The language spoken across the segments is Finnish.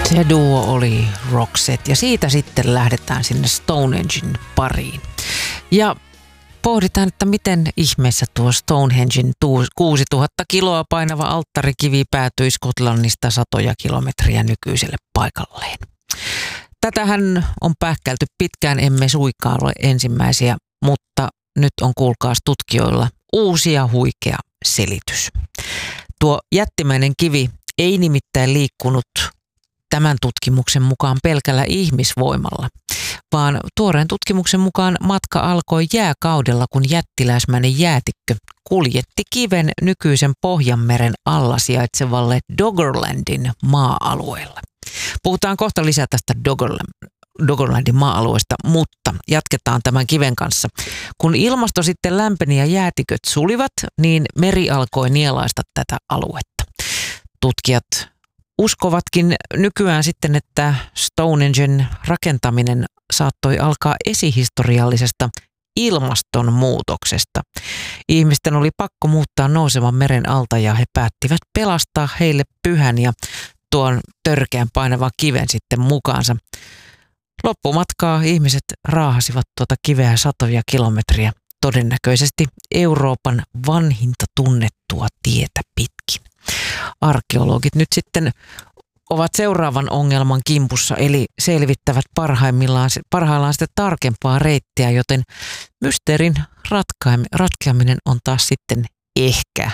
Se duo oli Roxette ja siitä sitten lähdetään sinne Stonehengen pariin. Ja pohditaan, että miten ihmeessä tuo Stonehengen 6000 kiloa painava alttarikivi päätyi Skotlannista satoja kilometriä nykyiselle paikalleen. Tätähän on pähkälty pitkään, emme suinkaan ole ensimmäisiä, mutta nyt on kuulkaas tutkijoilla uusi ja huikea selitys. Tuo jättimäinen kivi ei nimittäin liikkunut tämän tutkimuksen mukaan pelkällä ihmisvoimalla, vaan tuoreen tutkimuksen mukaan matka alkoi jääkaudella, kun jättiläismäinen jäätikkö kuljetti kiven nykyisen Pohjanmeren alla sijaitsevalle Doggerlandin maa-alueella. Puhutaan kohta lisää tästä Doggerlandin maa-alueesta, mutta jatketaan tämän kiven kanssa. Kun ilmasto sitten lämpeni ja jäätiköt sulivat, niin meri alkoi nielaista tätä aluetta. Tutkijat uskovatkin nykyään sitten, että Stonehengen rakentaminen saattoi alkaa esihistoriallisesta ilmastonmuutoksesta. Ihmisten oli pakko muuttaa nousevan meren alta ja he päättivät pelastaa heille pyhän ja tuon törkeän painavan kiven sitten mukaansa. Loppumatkaa ihmiset raahasivat tuota kiveä satoja kilometriä, todennäköisesti Euroopan vanhinta tunnettua tietä pitkin. Arkeologit nyt sitten ovat seuraavan ongelman kimpussa, eli selvittävät parhaillaan sitä tarkempaa reittiä, joten mysteerin ratkeaminen on taas sitten ehkä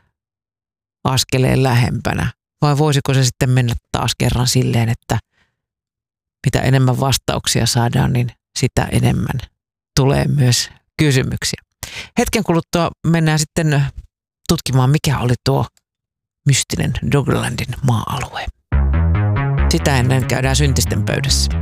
askeleen lähempänä. Vai voisiko se sitten mennä taas kerran silleen, että mitä enemmän vastauksia saadaan, niin sitä enemmän tulee myös kysymyksiä. Hetken kuluttua mennään sitten tutkimaan, mikä oli tuo mystinen Doggerlandin maa-alue. Sitä ennen käydään syntisten pöydässä.